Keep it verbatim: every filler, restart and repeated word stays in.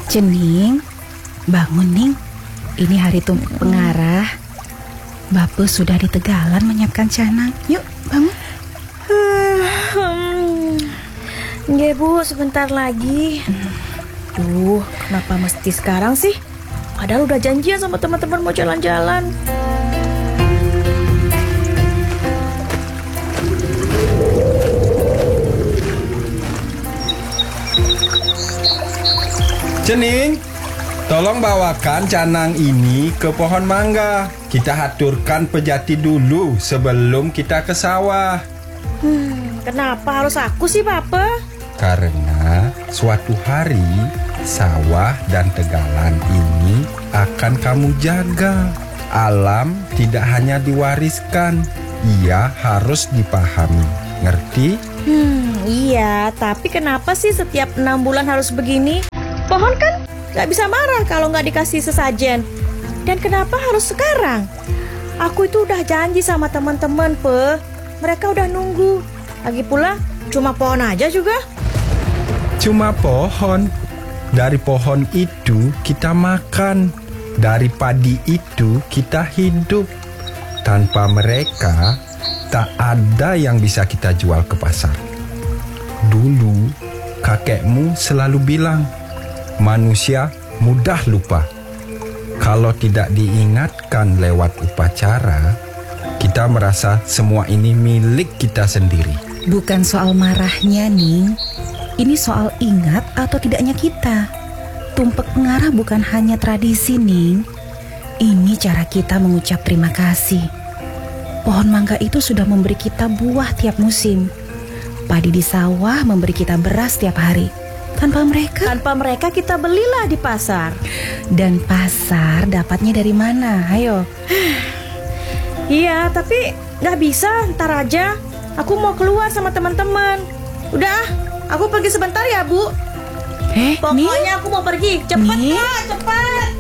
Cening, bangun Ning. Ini hari tumpuk pengarah. Bape sudah di Tegalan menyiapkan canang. Yuk bangun. Nggih Bu, sebentar lagi. Duh, kenapa mesti sekarang sih? Padahal udah janjian sama teman-teman mau jalan-jalan. Cening, tolong bawakan canang ini ke pohon mangga. Kita haturkan pejati dulu sebelum kita ke sawah. Hmm, kenapa harus aku sih, Papa? Karena suatu hari sawah dan Tegalan ini akan kamu jaga. Alam tidak hanya diwariskan, ia harus dipahami. Ngerti? Hmm, iya, tapi kenapa sih setiap enam bulan harus begini? Pohon kan gak bisa marah kalau gak dikasih sesajen. Dan kenapa harus sekarang? Aku itu udah janji sama teman-teman, Pe. Mereka udah nunggu. Lagi pula cuma pohon aja juga. Cuma pohon. Dari pohon itu kita makan. Dari padi itu kita hidup. Tanpa mereka tak ada yang bisa kita jual ke pasar. Dulu kakekmu selalu bilang, manusia mudah lupa. Kalau tidak diingatkan lewat upacara, kita merasa semua ini milik kita sendiri. Bukan soal marahnya Ning. Ini soal ingat atau tidaknya kita. Tumpek pengarah bukan hanya tradisi Ning. Ini cara kita mengucap terima kasih. Pohon mangga itu sudah memberi kita buah tiap musim. Padi di sawah memberi kita beras tiap hari. Tanpa mereka Tanpa mereka kita belilah di pasar. Dan pasar dapatnya dari mana? Ayo. Iya, tapi gak bisa, ntar aja. Aku mau keluar sama teman-teman. Udah, aku pergi sebentar ya, Bu. Eh, Ning? Pokoknya aku mau pergi. Cepet, Ning? Kak, cepet.